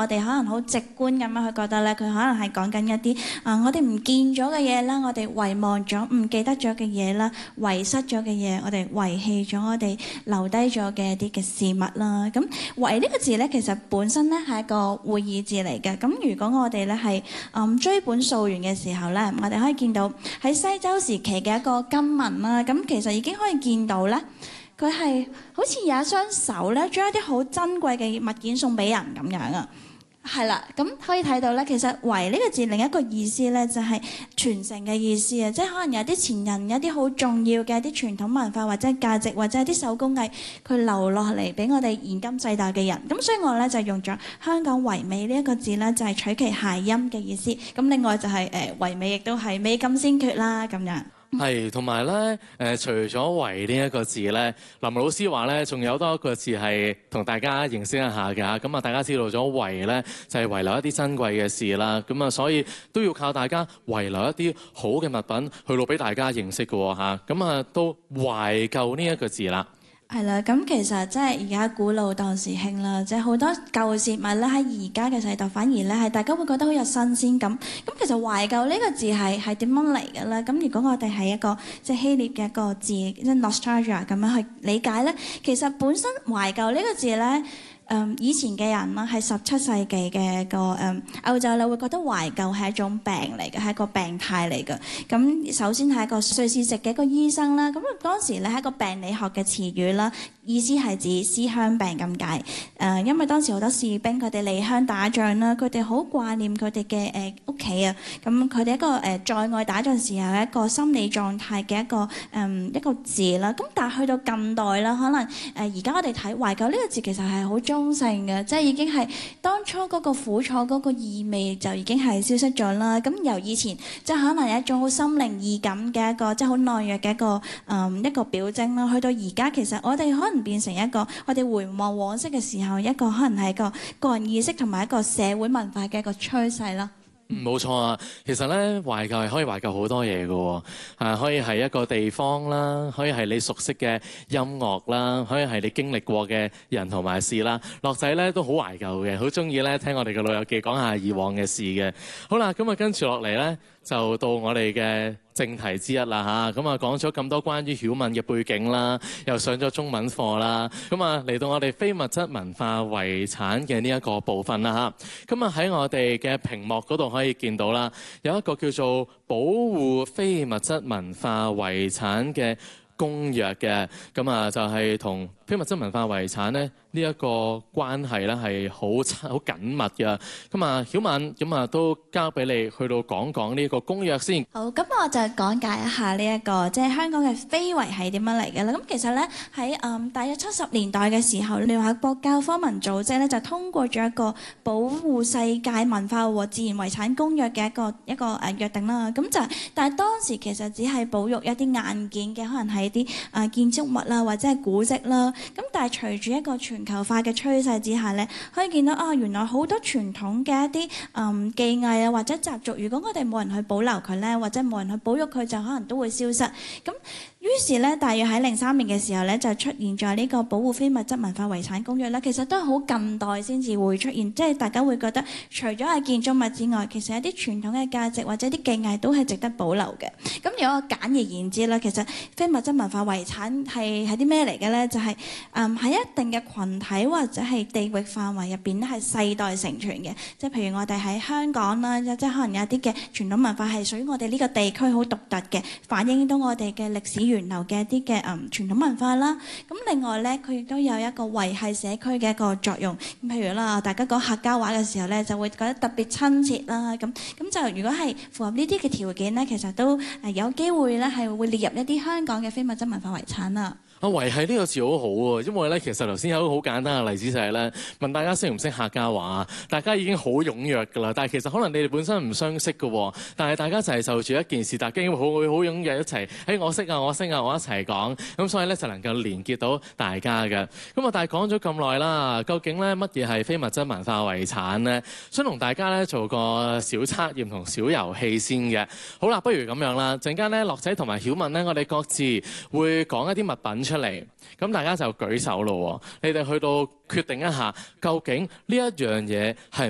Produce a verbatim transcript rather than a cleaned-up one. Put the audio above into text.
我哋可能好直觀咁樣去覺得咧，佢可能係講緊一啲啊、呃，我哋唔見咗嘅嘢啦，我哋遺忘咗、唔記得咗嘅嘢啦，遺失咗嘅嘢，我哋遺棄咗，我哋留低咗嘅一啲嘅事物啦。咁遺呢個字咧，其實本身咧係一個會意字嚟嘅。咁如果我哋咧係嗯追本溯源嘅時候咧，我哋可以見到喺西周時期嘅一個金文啦。咁其實已經可以見到咧，佢係好似有一雙手咧，將一啲好珍貴嘅物件送俾人咁樣啊。係啦，咁可以睇到咧，其實遺呢個字另一個意思咧，就係傳承嘅意思啊，即係可能有啲前人有啲好重要嘅一啲傳統文化或者價值或者一啲手工藝，佢留落嚟俾我哋現今世代嘅人。咁所以我咧就用咗香港遺美呢一個字咧，就係取其諧音嘅意思。咁另外就係誒遺美亦都係美感先決啦咁樣。 係，同埋咧誒，除咗遺呢一個字咧，林老師話咧，仲有多一個字係同大家認識一下嘅嚇。咁啊，大家知道咗遺咧就係遺留一啲珍貴嘅事啦。咁啊，所以都要靠大家遺留一啲好嘅物品去到俾大家認識嘅喎嚇。咁啊，到懷舊呢一個字啦。 係啦，咁其實即係而家古老當時興啦，即係好多舊事物咧喺而家嘅世代反而咧係大家會覺得好有新鮮感。咁其實懷舊呢個字係係點樣嚟嘅咧？咁如果我哋係一個即係希臘嘅一個字，即係 nostalgia 咁樣去理解咧，其實本身懷舊呢個字咧。嗯、以前嘅人啦，係十七世紀嘅個誒、嗯、歐洲咧，會覺得懷舊係一種病嚟嘅，係一個病態嚟嘅。咁首先係一個瑞士籍嘅一個醫生啦，咁當時咧係一個病理學嘅詞語啦，意思係指思鄉病咁解。誒、呃，因為當時好多士兵佢哋離鄉打仗啦，佢哋好掛念佢哋嘅誒屋企啊。咁佢哋一個誒、呃、在外打仗時候一個心理狀態嘅一個誒、嗯、一個字啦。咁但係去到近代啦，可能誒而家我哋睇懷舊呢個字其實係好中中性嘅，即係已經係當初嗰個苦楚嗰個意味就已經係消失咗啦。咁由以前即係可能有一種好心靈意感嘅一個即係好懦弱嘅一個誒一個表徵啦，去到而家其實我哋可能變成一個我哋回望往昔嘅時候一個可能係一個個人意識同埋一個社會文化嘅一個趨勢啦。 冇錯啊，其實咧懷舊係可以懷舊好多嘢嘅喎，啊可以係一個地方啦，可以係你熟悉嘅音樂啦，可以係你經歷過嘅人同埋事啦。樂仔咧都好懷舊嘅，好中意咧聽我哋嘅老友記講下以往嘅事嘅。好啦，咁啊跟住落嚟咧就到我哋嘅正題之一啦嚇，咁啊講咗咁多關於曉敏嘅背景啦，又上咗中文課啦，咁啊嚟到我哋非物質文化遺產嘅呢一個部分啦嚇，咁啊喺我哋嘅屏幕嗰度可以見到啦，有一個叫做保護非物質文化遺產嘅公約嘅，咁啊就係同非物質文化遺產咧呢一個關係咧係好好緊密嘅。咁啊曉敏，咁啊都交俾你去到講講呢一個公約先。 好，咁我就講解一下呢、這、一個即係、就是、香港嘅非遺係點樣嚟嘅啦。咁其實咧喺誒大約七十年代嘅時候，聯合國教科文組織咧就通過咗一個保護世界文化和自然遺產公約嘅一個一個誒約定啦。咁就但係當時其實只係保育一啲硬件嘅，可能係一啲誒建築物啦或者係古蹟啦。咁但係隨住一個全球化嘅趨勢之下咧，可以見到啊，原來好多傳統嘅一啲誒技藝啊或者習俗，如果我哋冇人去保留佢咧，或者冇人去保育佢，就可能都會消失。咁於是咧，大約喺零三年嘅時候咧，就出現咗呢個保護非物質文化遺產公約咧。其實都係好近代先至會出現，即係大家會覺得除咗係建築物之外，其實一啲傳統嘅價值或者啲技藝都係值得保留嘅。咁如果我簡而言之啦，其實非物質文化遺產係係啲咩嚟嘅咧？就係誒喺一定嘅群體或者係地域範圍入邊咧，係世代承傳嘅。即係譬如我哋喺香港啦，即係可能有一啲嘅傳統文化係屬於我哋呢個地區好獨特嘅，反映到我哋嘅歷史源流嘅一啲嘅誒傳統文化啦。咁另外咧，佢亦都有一個維係社區嘅一個作用。咁譬如啦，大家講客家話嘅時候咧，就會覺得特別親切啦。咁咁就如果係符合呢啲嘅條件咧，其實都誒有機會咧係會列入一啲香港嘅非物質文化遺產啦。 啊，維係呢個字好好喎，因為咧其實頭先有一個好簡單嘅例子就係咧問大家識唔識客家話，大家已經好踴躍㗎啦。但係其實可能你哋本身唔相識嘅喎，但係大家就係就住一件事，大家已經好會好踴躍一齊，誒我識啊我識啊我一齊講，咁所以咧就能夠連結到大家嘅。咁啊，但係講咗咁耐啦，究竟咧乜嘢係非物質文化遺產咧？想同大家咧做個小測驗同小遊戲先嘅。好啦，不如咁樣啦，陣間咧樂仔同埋曉敏咧，我哋各自會講一啲物品出嚟，咁大家就舉手咯。你哋去到決定一下，究竟呢一樣嘢係